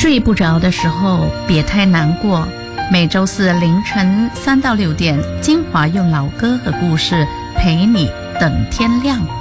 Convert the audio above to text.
睡不着的时候别太难过，每周四凌晨3到6点，精华用老歌和故事陪你等天亮。